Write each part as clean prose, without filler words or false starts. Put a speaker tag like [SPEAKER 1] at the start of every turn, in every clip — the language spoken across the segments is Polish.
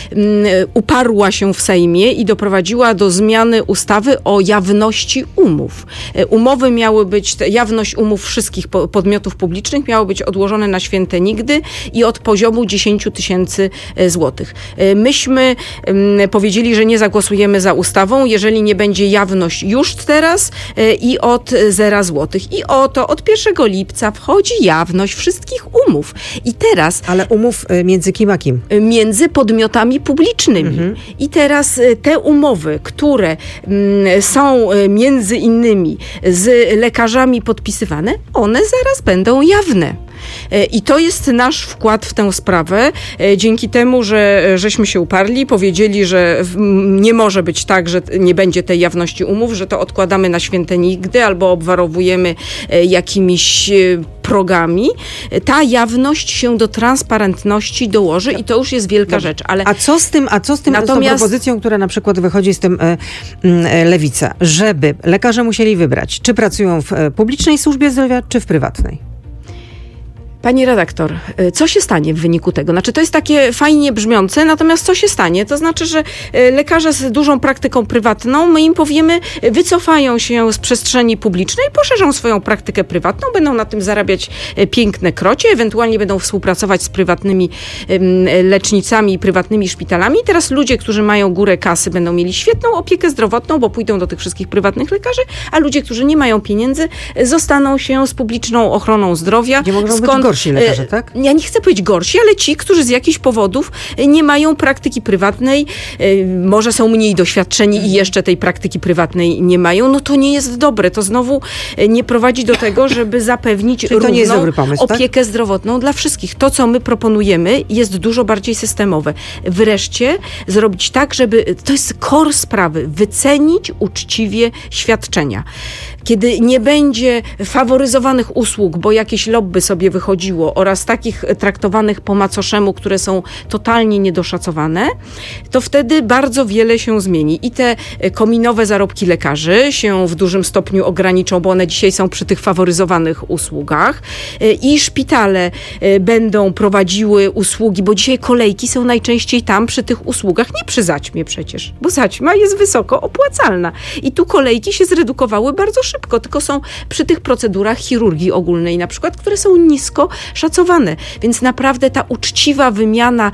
[SPEAKER 1] uparła się w Sejmie i doprowadziła do zmiany ustawy o jawności umów. Umowy miały być, jawność umów wszystkich podmiotów publicznych miało być odłożone na święte nigdy i od poziomu 10 000 złotych. Myśmy powiedzieli, że nie zagłosujemy za ustawą, jeżeli nie będzie jawność już teraz i od 0 złotych. I oto od 1 lipca wchodzi jawność wszystkich umów. I teraz...
[SPEAKER 2] Ale umów między kim a kim?
[SPEAKER 1] Między podmiotami publicznymi. I teraz te umowy, które są między innymi z lekarzami podpisywane, one zaraz będą jawne. I to jest nasz wkład w tę sprawę. Dzięki temu, żeśmy się uparli, powiedzieli, że nie może być tak, że nie będzie tej jawności umów, że to odkładamy na święte nigdy albo obwarowujemy jakimiś progami. Ta jawność się do transparentności dołoży i to już jest wielka rzecz. Ale
[SPEAKER 2] A co z tym, z tą propozycją, która na przykład wychodzi z tym Lewica, żeby lekarze musieli wybrać, czy pracują w publicznej służbie zdrowia, czy w prywatnej?
[SPEAKER 1] Pani redaktor, co się stanie w wyniku tego? Znaczy, to jest takie fajnie brzmiące, natomiast co się stanie? To znaczy, że lekarze z dużą praktyką prywatną, my im powiemy, wycofają się z przestrzeni publicznej, poszerzą swoją praktykę prywatną, będą na tym zarabiać piękne krocie, ewentualnie będą współpracować z prywatnymi lecznicami i prywatnymi szpitalami. I teraz ludzie, którzy mają górę kasy, będą mieli świetną opiekę zdrowotną, bo pójdą do tych wszystkich prywatnych lekarzy, a ludzie, którzy nie mają pieniędzy, zostaną się z publiczną ochroną zdrowia.
[SPEAKER 2] Gdzie mogą być gorsi lekarze, tak?
[SPEAKER 1] Ja nie chcę powiedzieć gorsi, ale ci, którzy z jakichś powodów nie mają praktyki prywatnej, może są mniej doświadczeni i jeszcze tej praktyki prywatnej nie mają, no to nie jest dobre. To znowu nie prowadzi do tego, żeby zapewnić równą opiekę zdrowotną dla wszystkich. To, co my proponujemy, jest dużo bardziej systemowe. Wreszcie zrobić tak, żeby, to jest core sprawy, wycenić uczciwie świadczenia. Kiedy nie będzie faworyzowanych usług, bo jakieś lobby sobie wychodziło, oraz takich traktowanych po macoszemu, które są totalnie niedoszacowane, to wtedy bardzo wiele się zmieni. I te kominowe zarobki lekarzy się w dużym stopniu ograniczą, bo one dzisiaj są przy tych faworyzowanych usługach. I szpitale będą prowadziły usługi, bo dzisiaj kolejki są najczęściej tam przy tych usługach, nie przy zaćmie przecież, bo zaćma jest wysoko opłacalna. I tu kolejki się zredukowały bardzo szybko, tylko są przy tych procedurach chirurgii ogólnej na przykład, które są nisko szacowane. Więc naprawdę ta uczciwa wymiana,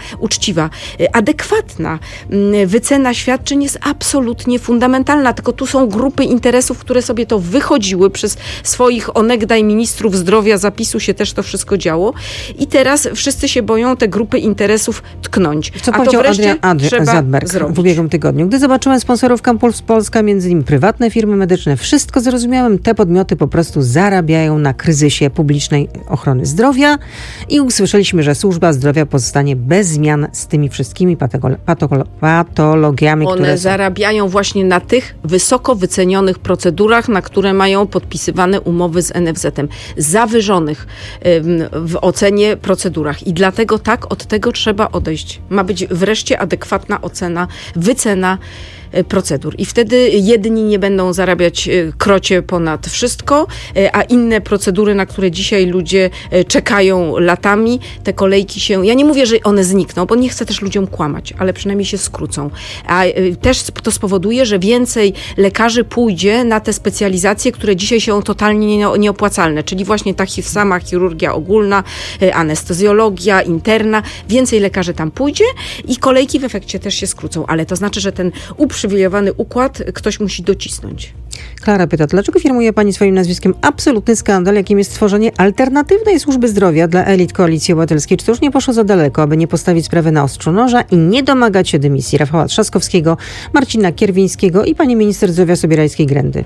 [SPEAKER 1] adekwatna wycena świadczeń jest absolutnie fundamentalna. Tylko tu są grupy interesów, które sobie to wychodziły przez swoich onegdaj ministrów zdrowia, zapisu się też to wszystko działo. I teraz wszyscy się boją te grupy interesów tknąć.
[SPEAKER 2] Co powiedział Adrian Zandberg w ubiegłym tygodniu? Gdy zobaczyłem sponsorów Campus Polska, między innymi prywatne firmy medyczne, wszystko zrozumiałem, te podmioty po prostu zarabiają na kryzysie publicznej ochrony zdrowia i usłyszeliśmy, że służba zdrowia pozostanie bez zmian z tymi wszystkimi patologiami, które
[SPEAKER 1] zarabiają właśnie na tych wysoko wycenionych procedurach, na które mają podpisywane umowy z NFZ-em. Zawyżonych w ocenie procedurach. I dlatego tak, od tego trzeba odejść. Ma być wreszcie adekwatna ocena, wycena procedur. I wtedy jedni nie będą zarabiać krocie ponad wszystko, a inne procedury, na które dzisiaj ludzie czekają latami, te kolejki się... Ja nie mówię, że one znikną, bo nie chcę też ludziom kłamać, ale przynajmniej się skrócą. A też to spowoduje, że więcej lekarzy pójdzie na te specjalizacje, które dzisiaj są totalnie nieopłacalne, czyli właśnie ta sama chirurgia ogólna, anestezjologia, interna. Więcej lekarzy tam pójdzie i kolejki w efekcie też się skrócą, ale to znaczy, że ten uprzywilejowany układ ktoś musi docisnąć.
[SPEAKER 2] Klara pyta, dlaczego firmuje pani swoim nazwiskiem absolutny skandal, jakim jest stworzenie alternatywnej służby zdrowia dla elit Koalicji Obywatelskiej? Czy to już nie poszło za daleko, aby nie postawić sprawy na ostrzu noża i nie domagać się dymisji Rafała Trzaskowskiego, Marcina Kierwińskiego i pani minister zdrowia Sobierajskiej-Grędy?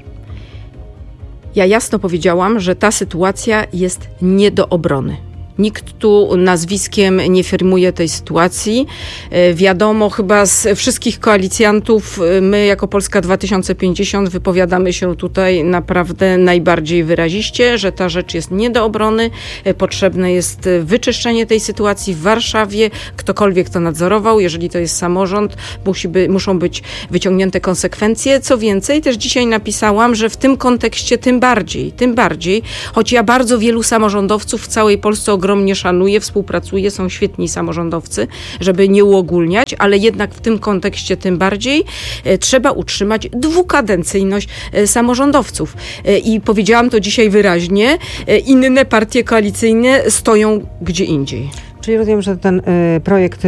[SPEAKER 1] Ja jasno powiedziałam, że ta sytuacja jest nie do obrony. Nikt tu nazwiskiem nie firmuje tej sytuacji. Wiadomo, chyba z wszystkich koalicjantów, my jako Polska 2050 wypowiadamy się tutaj naprawdę najbardziej wyraziście, że ta rzecz jest nie do obrony. Potrzebne jest wyczyszczenie tej sytuacji w Warszawie. Ktokolwiek to nadzorował, jeżeli to jest samorząd, muszą być wyciągnięte konsekwencje. Co więcej, też dzisiaj napisałam, że w tym kontekście tym bardziej, choć ja bardzo wielu samorządowców w całej Polsce ogromnie ogromnie szanuję, współpracuję, są świetni samorządowcy, żeby nie uogólniać, ale jednak w tym kontekście tym bardziej trzeba utrzymać dwukadencyjność samorządowców. I powiedziałam to dzisiaj wyraźnie, inne partie koalicyjne stoją gdzie indziej.
[SPEAKER 2] Czyli rozumiem, że ten projekt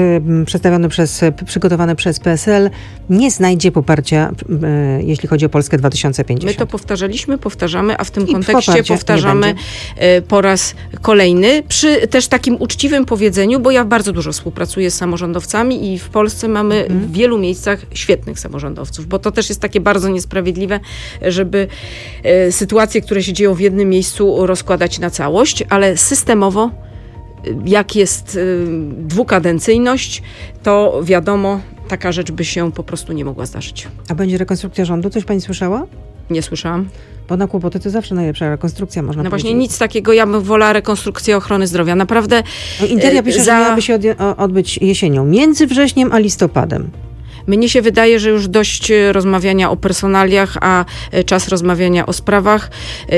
[SPEAKER 2] przygotowany przez PSL nie znajdzie poparcia, jeśli chodzi o Polskę 2050.
[SPEAKER 1] My to powtarzamy, a w tym kontekście powtarzamy po raz kolejny, przy też takim uczciwym powiedzeniu, bo ja bardzo dużo współpracuję z samorządowcami i w Polsce mamy w wielu miejscach świetnych samorządowców, bo to też jest takie bardzo niesprawiedliwe, żeby sytuacje, które się dzieją w jednym miejscu, rozkładać na całość, ale systemowo jak jest dwukadencyjność, to wiadomo, taka rzecz by się po prostu nie mogła zdarzyć.
[SPEAKER 2] A będzie rekonstrukcja rządu? Coś pani słyszała?
[SPEAKER 1] Nie słyszałam.
[SPEAKER 2] Bo na kłopoty to zawsze najlepsza rekonstrukcja, można powiedzieć.
[SPEAKER 1] Właśnie nic takiego, ja bym wolała rekonstrukcję ochrony zdrowia. Naprawdę.
[SPEAKER 2] Interia pisze, że miałaby się odbyć jesienią, między wrześniem a listopadem.
[SPEAKER 1] Mnie się wydaje, że już dość rozmawiania o personaliach, a czas rozmawiania o sprawach.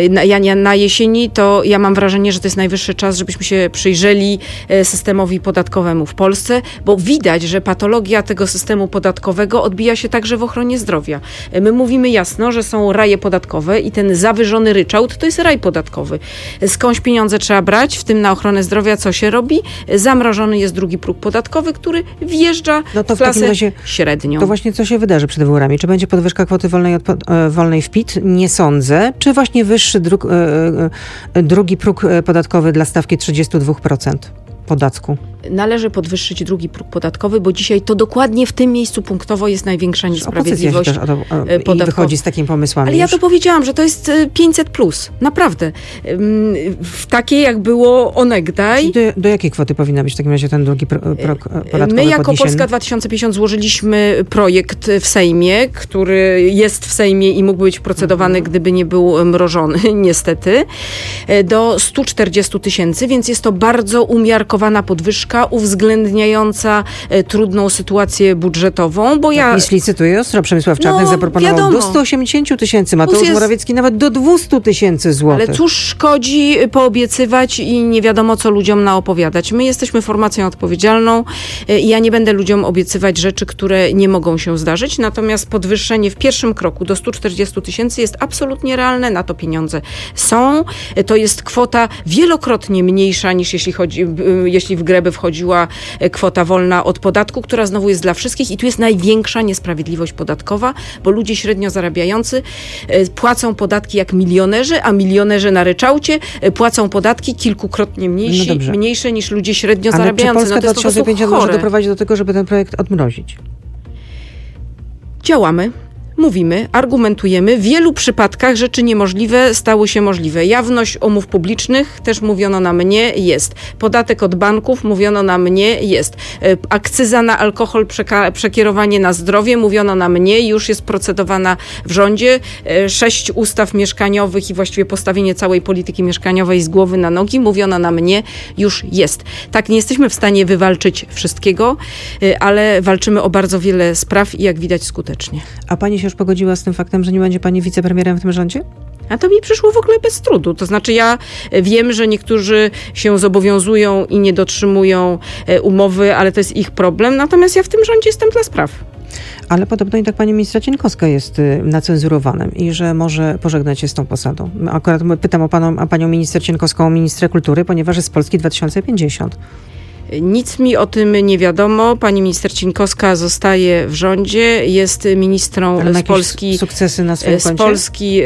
[SPEAKER 1] Na jesieni to ja mam wrażenie, że to jest najwyższy czas, żebyśmy się przyjrzeli systemowi podatkowemu w Polsce, bo widać, że patologia tego systemu podatkowego odbija się także w ochronie zdrowia. My mówimy jasno, że są raje podatkowe i ten zawyżony ryczałt to jest raj podatkowy. Skądś pieniądze trzeba brać, w tym na ochronę zdrowia co się robi? Zamrożony jest drugi próg podatkowy, który wjeżdża w klasę średnią.
[SPEAKER 2] To właśnie co się wydarzy przed wyborami? Czy będzie podwyżka kwoty wolnej w PIT? Nie sądzę. Czy właśnie wyższy drugi próg podatkowy dla stawki 32% podatku?
[SPEAKER 1] Należy podwyższyć drugi próg podatkowy, bo dzisiaj to dokładnie w tym miejscu punktowo jest największa niesprawiedliwość
[SPEAKER 2] podatkowa. I wychodzi z takim pomysłami.
[SPEAKER 1] Ale ja to powiedziałam, że to jest 500+. Naprawdę. W takiej jak było onegdaj.
[SPEAKER 2] Do jakiej kwoty powinna być w takim razie ten drugi próg podatkowy
[SPEAKER 1] My jako Polska 2050 złożyliśmy projekt w Sejmie, który jest w Sejmie i mógł być procedowany, gdyby nie był mrożony, niestety, do 140 000, więc jest to bardzo umiarkowana podwyżka, uwzględniająca trudną sytuację budżetową, bo ja...
[SPEAKER 2] Jeśli licytuję ostro, Przemysław Czarnek zaproponował do 180 000, Mateusz Morawiecki nawet do 200 000 złotych.
[SPEAKER 1] Ale cóż szkodzi poobiecywać i nie wiadomo co ludziom naopowiadać. My jesteśmy formacją odpowiedzialną i ja nie będę ludziom obiecywać rzeczy, które nie mogą się zdarzyć, natomiast podwyższenie w pierwszym kroku do 140 000 jest absolutnie realne, na to pieniądze są. To jest kwota wielokrotnie mniejsza niż jeśli w grę by wchodziła kwota wolna od podatku, która znowu jest dla wszystkich i tu jest największa niesprawiedliwość podatkowa, bo ludzie średnio zarabiający płacą podatki jak milionerzy, a milionerzy na ryczałcie płacą podatki kilkukrotnie mniejsze niż ludzie średnio zarabiający.
[SPEAKER 2] Czy Polska 2050 może doprowadzić do tego, żeby ten projekt odmrozić?
[SPEAKER 1] Działamy. Mówimy, argumentujemy. W wielu przypadkach rzeczy niemożliwe stały się możliwe. Jawność umów publicznych, też mówiono na mnie, jest. Podatek od banków, mówiono na mnie, jest. Akcyza na alkohol, przekierowanie na zdrowie, mówiono na mnie, już jest procedowana w rządzie. 6 ustaw mieszkaniowych i właściwie postawienie całej polityki mieszkaniowej z głowy na nogi, mówiono na mnie, już jest. Tak, nie jesteśmy w stanie wywalczyć wszystkiego, ale walczymy o bardzo wiele spraw i jak widać skutecznie.
[SPEAKER 2] A pani się już pogodziła z tym faktem, że nie będzie pani wicepremierem w tym rządzie?
[SPEAKER 1] A to mi przyszło w ogóle bez trudu. To znaczy ja wiem, że niektórzy się zobowiązują i nie dotrzymują umowy, ale to jest ich problem. Natomiast ja w tym rządzie jestem dla spraw.
[SPEAKER 2] Ale podobno i tak pani ministra Cieńkowska jest na cenzurowanym i że może pożegnać się z tą posadą. Akurat pytam o panią minister Cieńkowską, o ministrę kultury, ponieważ jest z Polski 2050.
[SPEAKER 1] Nic mi o tym nie wiadomo. Pani minister Cieńkowska zostaje w rządzie, jest ministrą z Polski,
[SPEAKER 2] sukcesy na swoim koncie?
[SPEAKER 1] Z Polski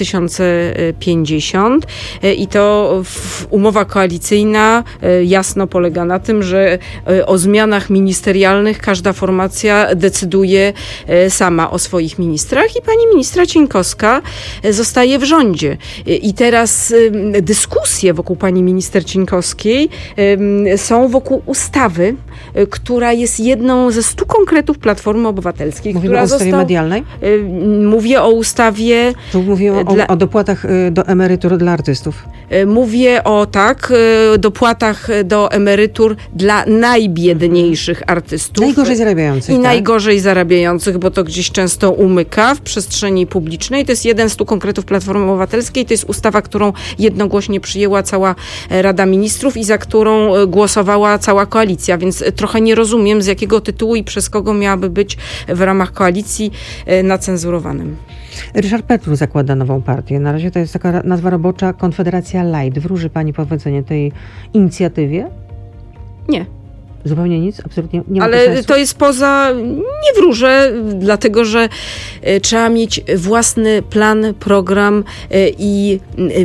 [SPEAKER 1] 2050 i to umowa koalicyjna jasno polega na tym, że o zmianach ministerialnych każda formacja decyduje sama o swoich ministrach i pani ministra Cieńkowska zostaje w rządzie. I teraz dyskusje wokół pani minister Cieńkowskiej są wokół ustawy, która jest jedną ze 100 konkretów Platformy Obywatelskiej.
[SPEAKER 2] Mówimy o ustawie medialnej?
[SPEAKER 1] Mówię o ustawie...
[SPEAKER 2] Mówimy o dopłatach do emerytur dla artystów.
[SPEAKER 1] Mówię o dopłatach do emerytur dla najbiedniejszych artystów.
[SPEAKER 2] Najgorzej zarabiających.
[SPEAKER 1] I najgorzej zarabiających, bo to gdzieś często umyka w przestrzeni publicznej. To jest jeden z konkretów Platformy Obywatelskiej. To jest ustawa, którą jednogłośnie przyjęła cała Rada Ministrów i za którą głosowała cała koalicja, więc trochę nie rozumiem, z jakiego tytułu i przez kogo miałaby być w ramach koalicji na cenzurowanym.
[SPEAKER 2] Ryszard Petru zakłada nową partię. Na razie to jest taka nazwa robocza Konfederacja Light. Wróży pani powodzenie tej inicjatywie?
[SPEAKER 1] Nie.
[SPEAKER 2] Zupełnie nic? Absolutnie nie ma
[SPEAKER 1] Ale to jest nie wróżę, dlatego że trzeba mieć własny plan, program i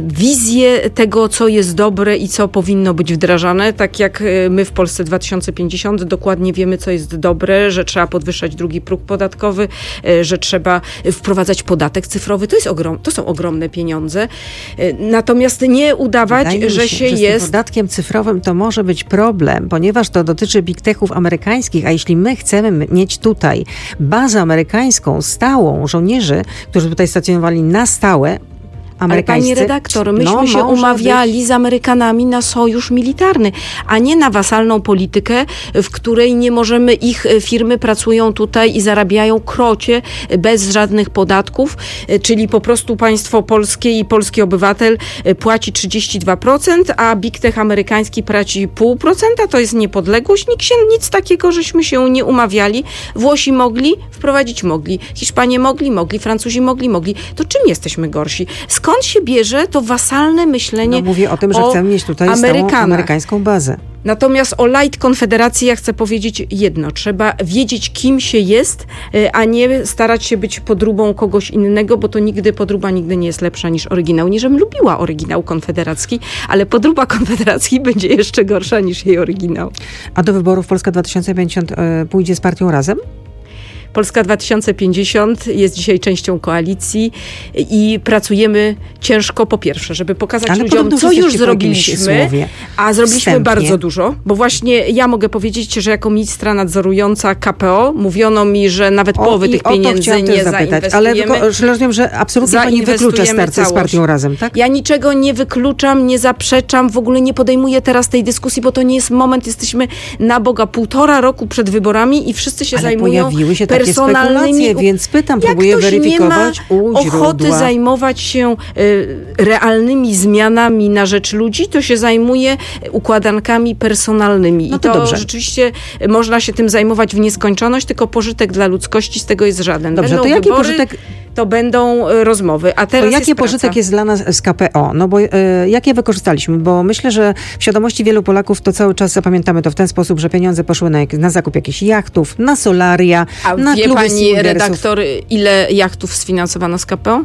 [SPEAKER 1] wizję tego, co jest dobre i co powinno być wdrażane. Tak jak my w Polsce 2050 dokładnie wiemy, co jest dobre, że trzeba podwyższać drugi próg podatkowy, że trzeba wprowadzać podatek cyfrowy. To są ogromne pieniądze. Natomiast nie udawać, że z tym
[SPEAKER 2] podatkiem cyfrowym to może być problem, ponieważ to dotyczy big techów amerykańskich, a jeśli my chcemy mieć tutaj bazę amerykańską, stałą, żołnierzy, którzy tutaj stacjonowali na stałe,
[SPEAKER 1] ale pani redaktor, myśmy się umawiali z Amerykanami na sojusz militarny, a nie na wasalną politykę, w której nie możemy, ich firmy pracują tutaj i zarabiają krocie bez żadnych podatków, czyli po prostu państwo polskie i polski obywatel płaci 32%, a big tech amerykański płaci 0,5%, to jest niepodległość. Nic takiego, żeśmy się nie umawiali. Włosi mogli, wprowadzić mogli. Hiszpanie mogli, Francuzi mogli. To czym jesteśmy gorsi? Skąd się bierze to wasalne myślenie?
[SPEAKER 2] Mówię o tym, że chcemy mieć tutaj stałą amerykańską bazę.
[SPEAKER 1] Natomiast o Light Konfederacji ja chcę powiedzieć jedno. Trzeba wiedzieć, kim się jest, a nie starać się być podróbą kogoś innego, bo to podróba nigdy nie jest lepsza niż oryginał. Nie, żebym lubiła oryginał konfederacki, ale podróba konfederackiej będzie jeszcze gorsza niż jej oryginał.
[SPEAKER 2] A do wyborów Polska 2050 pójdzie z partią Razem?
[SPEAKER 1] Polska 2050 jest dzisiaj częścią koalicji i pracujemy ciężko, po pierwsze, żeby pokazać ludziom, co już zrobiliśmy, a zrobiliśmy wstępnie bardzo dużo, bo właśnie ja mogę powiedzieć, że jako ministra nadzorująca KPO mówiono mi, że nawet połowy tych pieniędzy nie zainwestujemy.
[SPEAKER 2] Ale rozumiem, że absolutnie pani wyklucza starcie z partią Razem, tak?
[SPEAKER 1] Ja niczego nie wykluczam, nie zaprzeczam, w ogóle nie podejmuję teraz tej dyskusji, bo to nie jest moment, jesteśmy na Boga 1,5 roku przed wyborami i wszyscy się zajmują
[SPEAKER 2] pojawiły się personalnymi, więc pytam, próbuję weryfikować u źródła.
[SPEAKER 1] Ochoty zajmować się realnymi zmianami na rzecz ludzi, to się zajmuje układankami personalnymi.
[SPEAKER 2] No
[SPEAKER 1] to
[SPEAKER 2] dobrze.
[SPEAKER 1] Rzeczywiście można się tym zajmować w nieskończoność, tylko pożytek dla ludzkości z tego jest żaden.
[SPEAKER 2] Dobrze, to jaki pożytek...
[SPEAKER 1] To będą rozmowy. A teraz
[SPEAKER 2] to jaki pożytek jest dla nas z KPO? No bo jak je wykorzystaliśmy? Bo myślę, że w świadomości wielu Polaków to cały czas zapamiętamy to w ten sposób, że pieniądze poszły na zakup jakichś jachtów, na solaria, na
[SPEAKER 1] wie
[SPEAKER 2] kluby
[SPEAKER 1] pani
[SPEAKER 2] swingersów.
[SPEAKER 1] Redaktor, ile jachtów sfinansowano z KPO?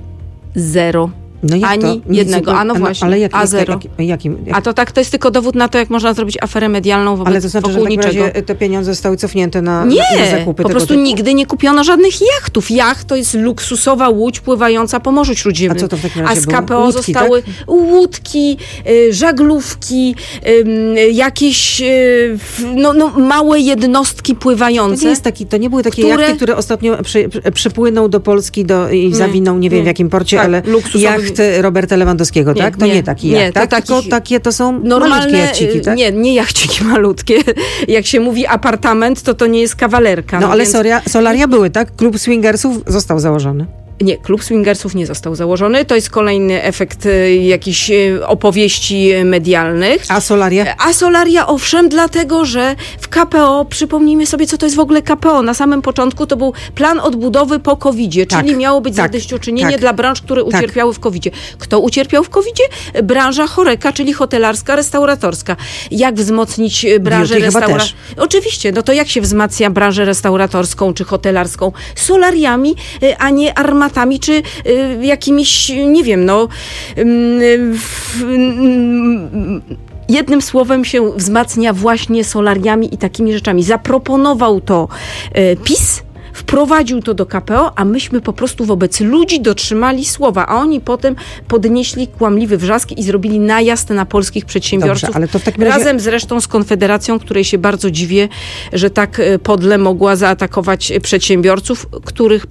[SPEAKER 1] 0.
[SPEAKER 2] No
[SPEAKER 1] ani jednego. A no właśnie,
[SPEAKER 2] ale
[SPEAKER 1] a 0. A to jest tylko dowód na to, jak można zrobić aferę medialną wobec
[SPEAKER 2] ale to znaczy,
[SPEAKER 1] wokół
[SPEAKER 2] że w takim
[SPEAKER 1] niczego.
[SPEAKER 2] razie te pieniądze zostały cofnięte na zakupy
[SPEAKER 1] po prostu nigdy nie kupiono żadnych jachtów. Jacht to jest luksusowa łódź pływająca po Morzu Śródziemnym.
[SPEAKER 2] A co to w takim razie
[SPEAKER 1] z KPO
[SPEAKER 2] łódki,
[SPEAKER 1] zostały łódki, żaglówki, jakieś małe jednostki pływające.
[SPEAKER 2] To nie były takie jachty, które ostatnio przypłynął do Polski i zawinął, nie wiem w jakim porcie, ale jacht Roberta Lewandowskiego, tak? To nie taki jacht, tak? Tylko takie to są malutkie jachciki, tak?
[SPEAKER 1] Nie jachciki malutkie. Jak się mówi apartament, to nie jest kawalerka.
[SPEAKER 2] No ale solaria były, tak? Klub swingersów został założony.
[SPEAKER 1] Nie, klub swingersów nie został założony. To jest kolejny efekt jakichś opowieści medialnych.
[SPEAKER 2] A solaria?
[SPEAKER 1] A solaria, owszem, dlatego, że w KPO, przypomnijmy sobie, co to jest w ogóle KPO. Na samym początku to był plan odbudowy po COVID-zie, czyli miało być zadośćuczynienie dla branż, które ucierpiały w COVID-zie. Kto ucierpiał w COVID-zie? Branża choreka, czyli hotelarska, restauratorska. Jak wzmocnić branżę restauratorską? Oczywiście, no to jak się wzmacnia branżę restauratorską czy hotelarską? Solariami, a nie armatami, czy jakimiś, nie wiem, jednym słowem się wzmacnia właśnie solariami i takimi rzeczami. Zaproponował to PiS wprowadził to do KPO, a myśmy po prostu wobec ludzi dotrzymali słowa, a oni potem podnieśli kłamliwy wrzask i zrobili najazd na polskich przedsiębiorców.
[SPEAKER 2] Dobrze, ale to w takim razie...
[SPEAKER 1] Razem zresztą z Konfederacją, której się bardzo dziwię, że tak podle mogła zaatakować przedsiębiorców, których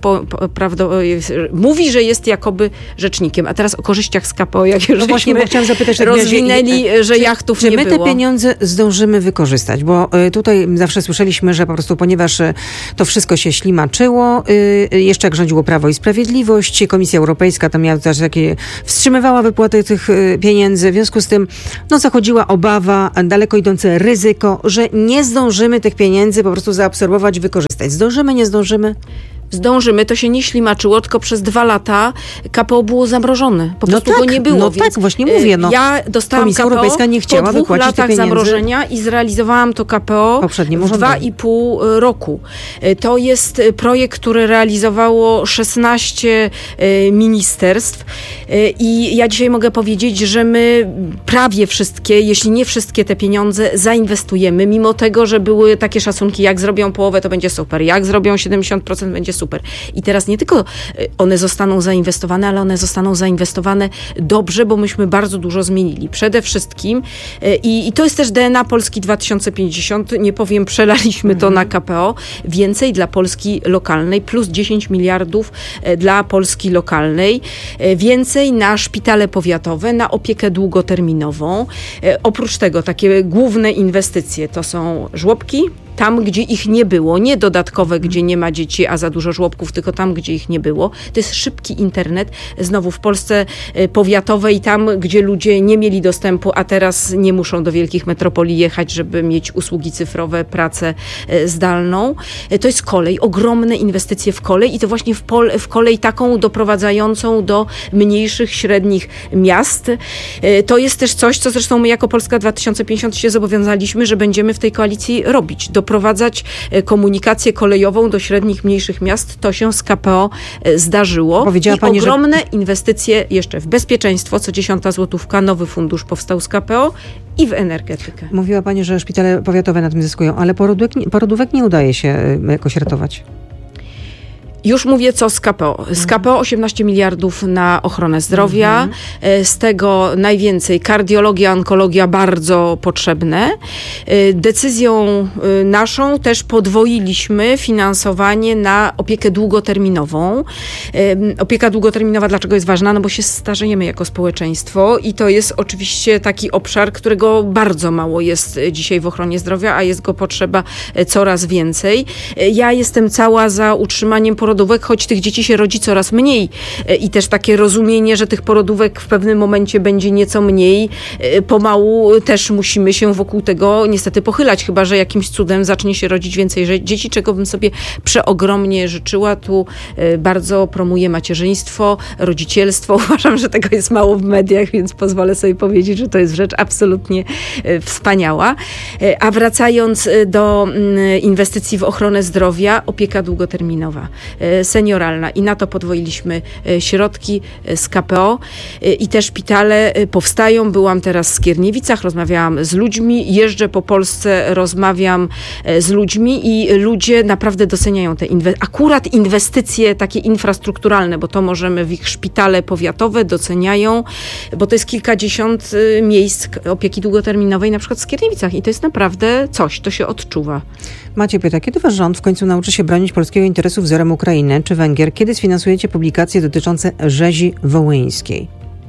[SPEAKER 1] mówi, że jest jakoby rzecznikiem. A teraz o korzyściach z KPO, jak już
[SPEAKER 2] chciałam zapytać,
[SPEAKER 1] rozwinęli, że jachtów nie było.
[SPEAKER 2] Czy my te pieniądze zdążymy wykorzystać? Bo tutaj zawsze słyszeliśmy, że po prostu ponieważ to wszystko się ślimaczyło, jeszcze jak rządziło Prawo i Sprawiedliwość, Komisja Europejska tam miała też takie, wstrzymywała wypłaty tych pieniędzy, w związku z tym zachodziła obawa, daleko idące ryzyko, że nie zdążymy tych pieniędzy po prostu zaabsorbować, wykorzystać. Zdążymy, nie zdążymy?
[SPEAKER 1] Zdążymy, to się nie ślimaczyło, tylko przez 2 lata KPO było zamrożone. Po prostu go nie było.
[SPEAKER 2] No więc, tak, właśnie mówię.
[SPEAKER 1] Ja dostałam
[SPEAKER 2] Komisja
[SPEAKER 1] KPO
[SPEAKER 2] Europejska nie chciała
[SPEAKER 1] po 2
[SPEAKER 2] wypłacić
[SPEAKER 1] latach zamrożenia i zrealizowałam to KPO w 2,5 roku. To jest projekt, który realizowało 16 ministerstw i ja dzisiaj mogę powiedzieć, że my prawie wszystkie, jeśli nie wszystkie te pieniądze zainwestujemy, mimo tego, że były takie szacunki, jak zrobią połowę, to będzie super, jak zrobią 70%, będzie super. I teraz nie tylko one zostaną zainwestowane, ale one zostaną zainwestowane dobrze, bo myśmy bardzo dużo zmienili. Przede wszystkim i to jest też DNA Polski 2050, nie powiem, przelaliśmy to na KPO, więcej dla Polski lokalnej, plus 10 miliardów dla Polski lokalnej, więcej na szpitale powiatowe, na opiekę długoterminową. Oprócz tego takie główne inwestycje to są żłobki, tam, gdzie ich nie było, nie dodatkowe, gdzie nie ma dzieci, a za dużo żłobków, tylko tam, gdzie ich nie było. To jest szybki internet, znowu w Polsce powiatowej, tam, gdzie ludzie nie mieli dostępu, a teraz nie muszą do wielkich metropolii jechać, żeby mieć usługi cyfrowe, pracę zdalną. To jest kolej, ogromne inwestycje w kolej i to właśnie w kolej taką doprowadzającą do mniejszych, średnich miast. To jest też coś, co zresztą my jako Polska 2050 się zobowiązaliśmy, że będziemy w tej koalicji robić. Doprowadzać komunikację kolejową do średnich, mniejszych miast. To się z KPO zdarzyło.
[SPEAKER 2] Powiedziała pani,
[SPEAKER 1] ogromne inwestycje jeszcze w bezpieczeństwo, co 10. złotówka, nowy fundusz powstał z KPO i w energetykę.
[SPEAKER 2] Mówiła pani, że szpitale powiatowe na tym zyskują, ale porodówek nie udaje się jakoś ratować.
[SPEAKER 1] Już mówię, co z KPO. Z KPO 18 miliardów na ochronę zdrowia, z tego najwięcej kardiologia, onkologia bardzo potrzebne. Decyzją naszą też podwoiliśmy finansowanie na opiekę długoterminową. Opieka długoterminowa dlaczego jest ważna? No bo się starzejemy jako społeczeństwo i to jest oczywiście taki obszar, którego bardzo mało jest dzisiaj w ochronie zdrowia, a jest go potrzeba coraz więcej. Ja jestem cała za utrzymaniem porodówek, choć tych dzieci się rodzi coraz mniej i też takie rozumienie, że tych porodówek w pewnym momencie będzie nieco mniej, pomału też musimy się wokół tego niestety pochylać, chyba że jakimś cudem zacznie się rodzić więcej dzieci, czego bym sobie przeogromnie życzyła. Tu bardzo promuję macierzyństwo, rodzicielstwo. Uważam, że tego jest mało w mediach, więc pozwolę sobie powiedzieć, że to jest rzecz absolutnie wspaniała. A wracając do inwestycji w ochronę zdrowia, opieka długoterminowa, senioralna i na to podwoiliśmy środki z KPO i te szpitale powstają. Byłam teraz w Skierniewicach, rozmawiałam z ludźmi, jeżdżę po Polsce, rozmawiam z ludźmi i ludzie naprawdę doceniają te akurat inwestycje takie infrastrukturalne, bo to możemy w ich szpitale powiatowe doceniają, bo to jest kilkadziesiąt miejsc opieki długoterminowej na przykład w Skierniewicach i to jest naprawdę coś, to się odczuwa.
[SPEAKER 2] Maciej pyta, kiedy wasz rząd w końcu nauczy się bronić polskiego interesu wzorem Ukrainy czy Węgier? Kiedy sfinansujecie publikacje dotyczące rzezi wołyńskiej?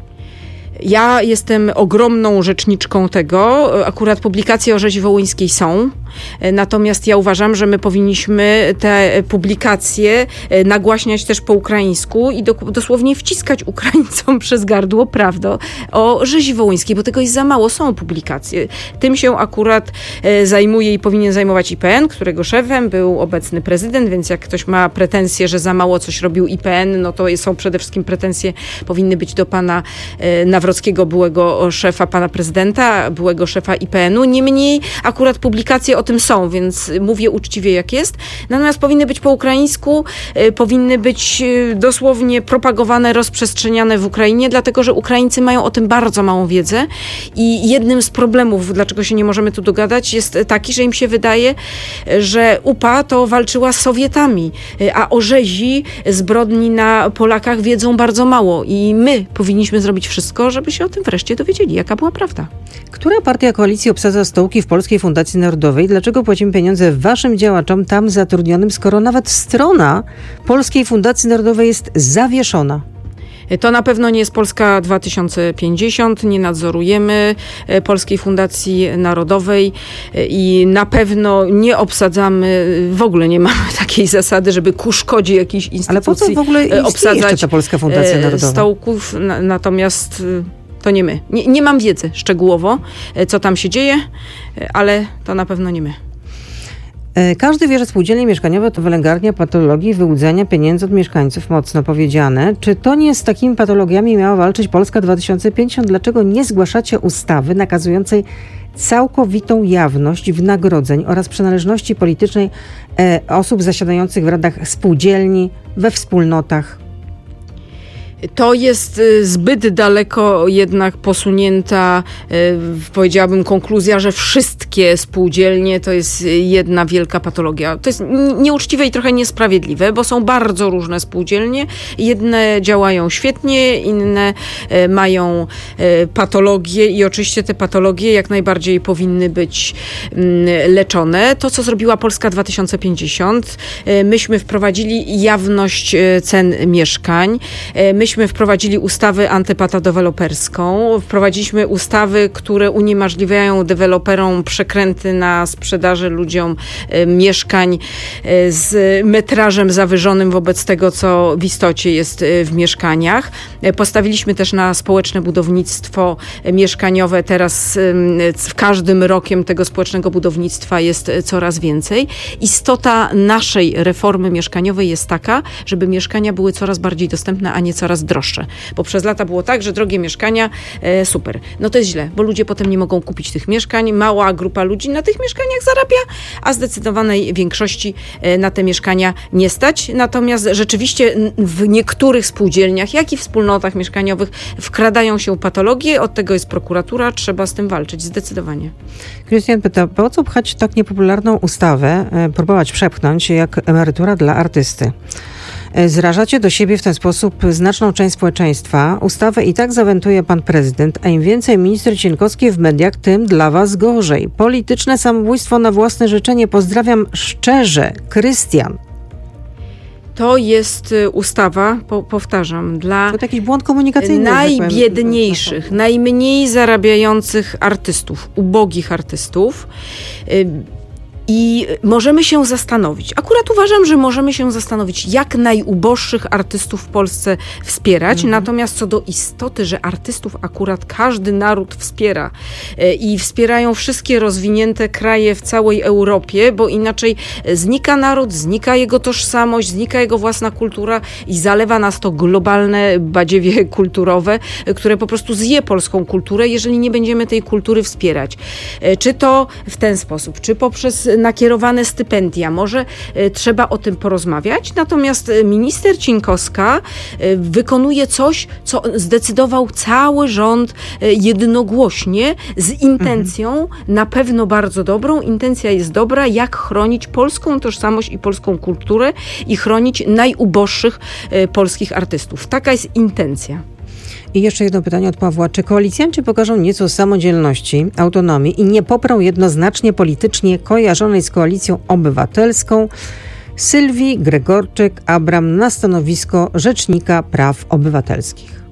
[SPEAKER 1] Ja jestem ogromną rzeczniczką tego. Akurat publikacje o rzezi wołyńskiej są. Natomiast ja uważam, że my powinniśmy te publikacje nagłaśniać też po ukraińsku i dosłownie wciskać Ukraińcom przez gardło prawdę o rzezi wołyńskiej, bo tego jest za mało. Są publikacje. Tym się akurat zajmuje i powinien zajmować IPN, którego szefem był obecny prezydent, więc jak ktoś ma pretensje, że za mało coś robił IPN, no to są przede wszystkim pretensje, powinny być do pana Nawrockiego, byłego szefa pana prezydenta, byłego szefa IPN-u. Niemniej akurat publikacje o o tym są, więc mówię uczciwie jak jest. Natomiast powinny być po ukraińsku, powinny być dosłownie propagowane, rozprzestrzeniane w Ukrainie, dlatego że Ukraińcy mają o tym bardzo małą wiedzę i jednym z problemów, dlaczego się nie możemy tu dogadać, jest taki, że im się wydaje, że UPA to walczyła z Sowietami, a o rzezi zbrodni na Polakach wiedzą bardzo mało i my powinniśmy zrobić wszystko, żeby się o tym wreszcie dowiedzieli, jaka była prawda.
[SPEAKER 2] Która partia koalicji obsadza stołki w Polskiej Fundacji Narodowej? Dlaczego płacimy pieniądze waszym działaczom tam zatrudnionym, skoro nawet strona Polskiej Fundacji Narodowej jest zawieszona?
[SPEAKER 1] To na pewno nie jest Polska 2050, nie nadzorujemy Polskiej Fundacji Narodowej i na pewno nie obsadzamy, w ogóle nie mamy takiej zasady, żeby ku szkodzie jakiejś instytucji
[SPEAKER 2] ale po co w ogóle obsadzać ta Polska Fundacja Narodowa?
[SPEAKER 1] Stołków, natomiast to nie my. Nie mam wiedzy szczegółowo, co tam się dzieje, ale to na pewno nie my.
[SPEAKER 2] Każdy wie, że spółdzielnie mieszkaniowe to wylęgarnia patologii wyłudzania pieniędzy od mieszkańców, mocno powiedziane. Czy to nie z takimi patologiami miała walczyć Polska 2050? Dlaczego nie zgłaszacie ustawy nakazującej całkowitą jawność wynagrodzeń oraz przynależności politycznej osób zasiadających w radach spółdzielni, we wspólnotach?
[SPEAKER 1] To jest zbyt daleko jednak posunięta, powiedziałabym, konkluzja, że wszystkie spółdzielnie to jest jedna wielka patologia. To jest nieuczciwe i trochę niesprawiedliwe, bo są bardzo różne spółdzielnie. Jedne działają świetnie, inne mają patologie i oczywiście te patologie jak najbardziej powinny być leczone. To, co zrobiła Polska 2050, myśmy wprowadzili jawność cen mieszkań, myśmy wprowadzili ustawę antypatodeweloperską, wprowadziliśmy ustawy, które uniemożliwiają deweloperom przekręty na sprzedaży ludziom mieszkań z metrażem zawyżonym wobec tego, co w istocie jest w mieszkaniach. Postawiliśmy też na społeczne budownictwo mieszkaniowe. Teraz w każdym rokiem tego społecznego budownictwa jest coraz więcej. Istota naszej reformy mieszkaniowej jest taka, żeby mieszkania były coraz bardziej dostępne, a nie coraz droższe. Bo przez lata było tak, że drogie mieszkania, super. No to jest źle, bo ludzie potem nie mogą kupić tych mieszkań. Mała grupa ludzi na tych mieszkaniach zarabia, a zdecydowanej większości na te mieszkania nie stać. Natomiast rzeczywiście w niektórych spółdzielniach, jak i wspólnotach mieszkaniowych wkradają się patologie. Od tego jest prokuratura. Trzeba z tym walczyć. Zdecydowanie.
[SPEAKER 2] Krystian pyta, po co pchać tak niepopularną ustawę, próbować przepchnąć jak emerytura dla artysty? Zrażacie do siebie w ten sposób znaczną część społeczeństwa. Ustawę i tak zawetuje pan prezydent, a im więcej minister Cienkowski w mediach, tym dla was gorzej. Polityczne samobójstwo na własne życzenie. Pozdrawiam szczerze. Krystian.
[SPEAKER 1] To jest ustawa, powtarzam, dla
[SPEAKER 2] to jakiś błąd komunikacyjny,
[SPEAKER 1] najbiedniejszych, najmniej zarabiających artystów, ubogich artystów. I możemy się zastanowić, akurat uważam, że możemy się zastanowić, jak najuboższych artystów w Polsce wspierać, natomiast co do istoty, że artystów akurat każdy naród wspiera i wspierają wszystkie rozwinięte kraje w całej Europie, bo inaczej znika naród, znika jego tożsamość, znika jego własna kultura i zalewa nas to globalne badziewie kulturowe, które po prostu zje polską kulturę, jeżeli nie będziemy tej kultury wspierać. Czy to w ten sposób, czy poprzez nakierowane stypendia. Może trzeba o tym porozmawiać. Natomiast minister Cienkowska wykonuje coś, co zdecydował cały rząd jednogłośnie z intencją na pewno bardzo dobrą. Intencja jest dobra, jak chronić polską tożsamość i polską kulturę i chronić najuboższych polskich artystów. Taka jest intencja.
[SPEAKER 2] I jeszcze jedno pytanie od Pawła. Czy koalicjanci pokażą nieco samodzielności, autonomii i nie poprą jednoznacznie politycznie kojarzonej z Koalicją Obywatelską Sylwii Gregorczyk-Abram na stanowisko Rzecznika Praw Obywatelskich?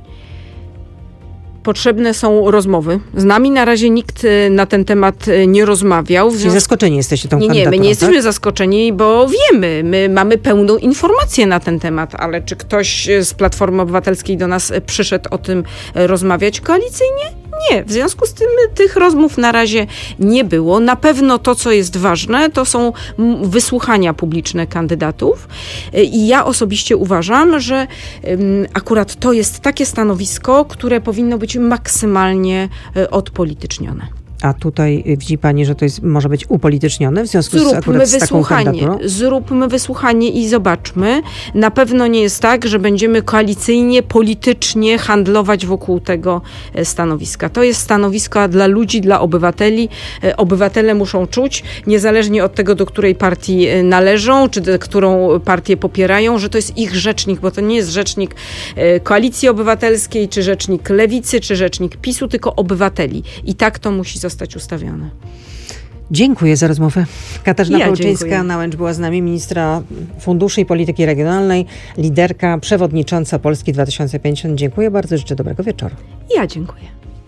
[SPEAKER 1] Potrzebne są rozmowy. Z nami na razie nikt na ten temat nie rozmawiał.
[SPEAKER 2] Czyli zaskoczeni jesteście tą kandydaturą?
[SPEAKER 1] Nie, my nie jesteśmy zaskoczeni, bo wiemy. My mamy pełną informację na ten temat, ale czy ktoś z Platformy Obywatelskiej do nas przyszedł o tym rozmawiać koalicyjnie? Nie. W związku z tym tych rozmów na razie nie było. Na pewno to, co jest ważne, to są wysłuchania publiczne kandydatów. I ja osobiście uważam, że akurat to jest takie stanowisko, które powinno być maksymalnie odpolitycznione.
[SPEAKER 2] a tutaj widzi pani, że to może być upolitycznione w związku z taką kandydaturą?
[SPEAKER 1] Zróbmy wysłuchanie i zobaczmy. Na pewno nie jest tak, że będziemy koalicyjnie, politycznie handlować wokół tego stanowiska. To jest stanowisko dla ludzi, dla obywateli. Obywatele muszą czuć, niezależnie od tego, do której partii należą, czy którą partię popierają, że to jest ich rzecznik, bo to nie jest rzecznik Koalicji Obywatelskiej, czy rzecznik Lewicy, czy rzecznik PiS-u, tylko obywateli. I tak to musi zostać ustawione.
[SPEAKER 2] Dziękuję za rozmowę. Katarzyna Pełczyńska-Nałęcz była z nami, ministra Funduszy i Polityki Regionalnej, liderka, przewodnicząca Polski 2050. Dziękuję bardzo, życzę dobrego wieczoru.
[SPEAKER 1] Ja dziękuję.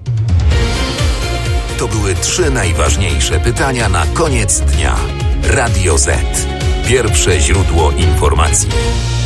[SPEAKER 3] To były 3 najważniejsze pytania na koniec dnia. Radio Z. Pierwsze źródło informacji.